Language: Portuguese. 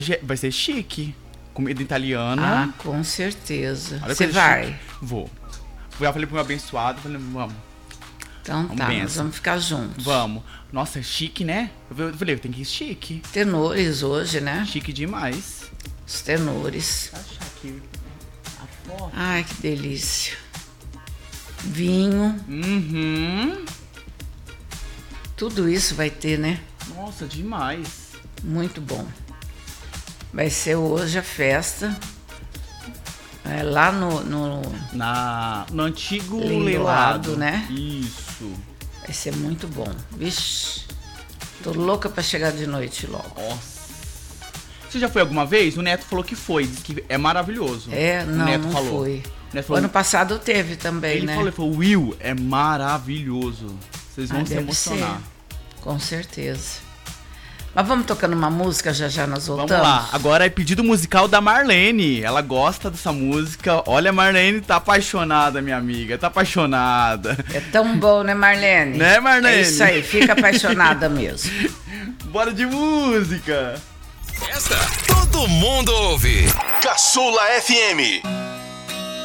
vai ser chique. Comida italiana. Ah, com certeza. Olha Você que vai? chique. Vou. Eu falei pro meu abençoado, falei, vamos. Então tá, nós benção. vamos ficar juntos. Vamos. Nossa, é chique, né? Eu falei, tem que ir chique. Tenores hoje, né? Chique demais. Os tenores. Deixa eu achar aqui a foto. Ai, que delícia. Vinho. Uhum. Tudo isso vai ter, né? Nossa, demais. Muito bom. Vai ser hoje a festa. Lá no antigo Leiloado, leiloado, né? Isso. Vai ser muito bom. Vixe, tô louca pra chegar de noite logo. Nossa. Você já foi alguma vez? O Neto falou que foi, disse que é maravilhoso. Não, o Neto não falou. foi. O Neto falou, Ano passado teve também, ele né? falou, Will, é maravilhoso. Vocês vão se deve emocionar. ser. Com certeza. Mas vamos tocando uma música, já nós voltamos? Vamos lá, agora é pedido musical da Marlene. Ela gosta dessa música. Olha, a Marlene tá apaixonada, minha amiga. Tá apaixonada. É tão bom, né, Marlene? Né, Marlene? É isso aí, fica apaixonada mesmo. Bora de música. Esta todo mundo ouve. Caçula FM.